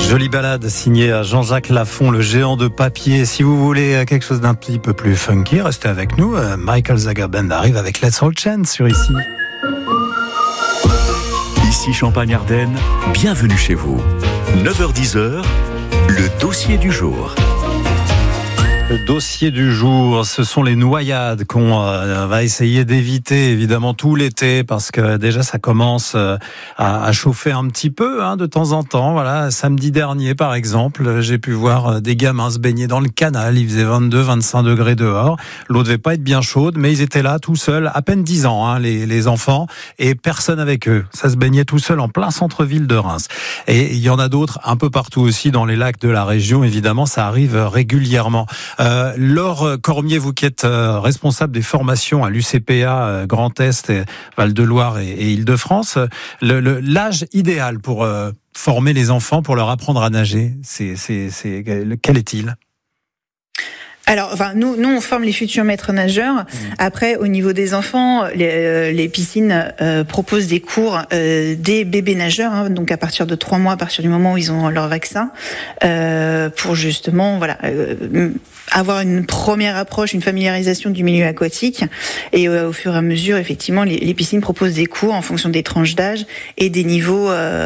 Jolie balade signée à Jean-Jacques Lafont, le géant de papier. Si vous voulez quelque chose d'un petit peu plus funky, restez avec nous. Michael Zager Band arrive avec Let's All Chant sur ici. Ici Champagne-Ardenne, bienvenue chez vous. 9h-10h, le dossier du jour. Le dossier du jour, ce sont les noyades qu'on va essayer d'éviter évidemment tout l'été parce que déjà ça commence à chauffer un petit peu de temps en temps. Voilà, samedi dernier par exemple, j'ai pu voir des gamins se baigner dans le canal. Il faisait 22-25 degrés dehors. L'eau devait pas être bien chaude, mais ils étaient là tout seuls, à peine 10 ans, les enfants, et personne avec eux. Ça se baignait tout seul en plein centre-ville de Reims. Et il y en a d'autres un peu partout aussi dans les lacs de la région. Évidemment, ça arrive régulièrement. Laure Cormier, vous qui êtes responsable des formations à l'UCPA Grand Est, Val-de-Loire et Île-de-France, l'âge idéal pour former les enfants, pour leur apprendre à nager, quel est-il ? Alors, nous, on forme les futurs maîtres nageurs. Après, au niveau des enfants, les piscines proposent des cours des bébés nageurs, donc à partir de 3 mois, à partir du moment où ils ont leur vaccin, pour justement, avoir une première approche, une familiarisation du milieu aquatique. Et au fur et à mesure, effectivement, les piscines proposent des cours en fonction des tranches d'âge et des niveaux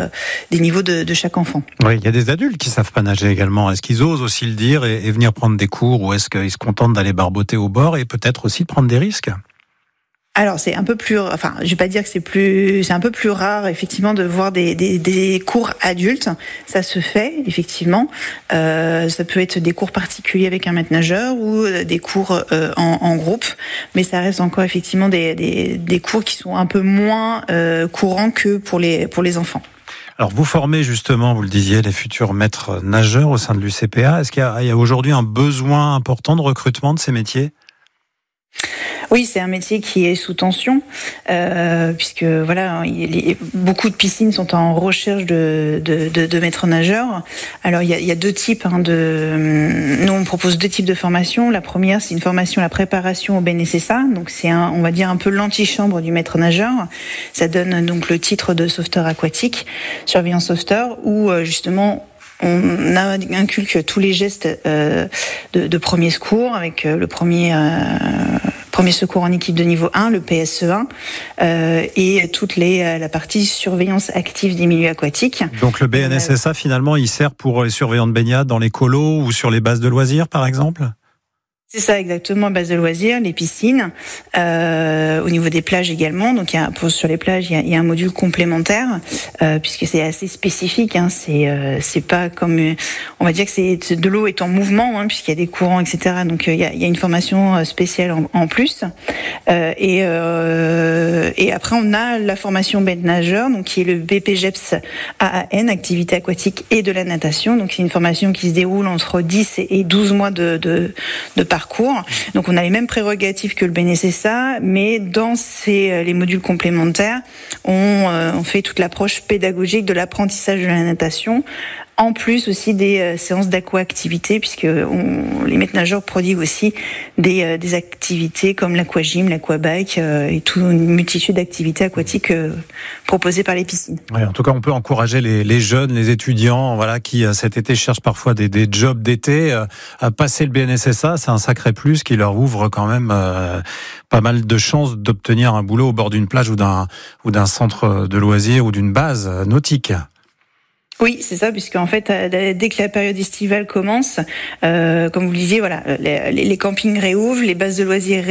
de chaque enfant. Oui, il y a des adultes qui savent pas nager également. Est-ce qu'ils osent aussi le dire et venir prendre des cours, ou est-ce qu'ils se contentent d'aller barboter au bord et peut-être aussi de prendre des risques ? Alors c'est un peu plus, je vais pas dire que c'est un peu plus rare effectivement de voir des cours adultes. Ça se fait effectivement. Ça peut être des cours particuliers avec un maître nageur ou des cours en groupe, mais ça reste encore effectivement des cours qui sont un peu moins courants que pour les enfants. Alors vous formez justement, vous le disiez, les futurs maîtres nageurs au sein de l'UCPA. Est-ce qu'il y a aujourd'hui un besoin important de recrutement de ces métiers ? Oui, c'est un métier qui est sous tension, puisque beaucoup de piscines sont en recherche de maîtres nageurs. Alors il y a deux types. Nous on propose 2 types de formations. La première, c'est une formation à la préparation au BNSSA. Donc c'est on va dire un peu l'antichambre du maître nageur. Ça donne donc le titre de sauveteur aquatique, surveillant sauveteur, où justement on inculque tous les gestes de premier secours avec le premier secours en équipe de niveau 1, le PSE1, et toute la partie surveillance active des milieux aquatiques. Donc le BNSSA, finalement, il sert pour les surveillants de baignade dans les colos ou sur les bases de loisirs, par exemple ? C'est ça, exactement, base de loisirs, les piscines, au niveau des plages également. Donc, sur les plages, il y a un module complémentaire, puisque c'est assez spécifique. C'est pas comme, on va dire que c'est de l'eau est en mouvement, puisqu'il y a des courants, etc. Donc, il y a une formation spéciale en plus. Et après, on a la formation maître nageur, donc qui est le BPGEPS AAN, activité aquatique et de la natation. Donc, c'est une formation qui se déroule entre 10 et 12 mois de parcours. Donc on a les mêmes prérogatives que le BNSSA, mais dans les modules complémentaires, on fait toute l'approche pédagogique de l'apprentissage de la natation, en plus aussi des séances d'aqua-activité, puisque les maîtres nageurs prodiguent aussi des activités comme l'aquagym, l'aquabike et toute une multitude d'activités aquatiques proposées par les piscines. Ouais, en tout cas, on peut encourager les jeunes, les étudiants, qui cet été cherchent parfois des jobs d'été. À passer le BNSSA, c'est un sacré plus qui leur ouvre quand même pas mal de chances d'obtenir un boulot au bord d'une plage ou d'un centre de loisirs ou d'une base nautique. Oui, c'est ça, puisqu'en fait, dès que la période estivale commence, comme vous le disiez, les campings réouvrent, les bases de loisirs